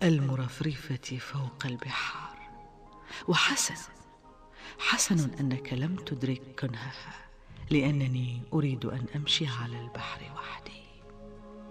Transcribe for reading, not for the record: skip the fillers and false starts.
المرفرفة فوق البحار. وحسن أنك لم تدرك كنهها، لأنني أريد أن أمشي على البحر وحدي.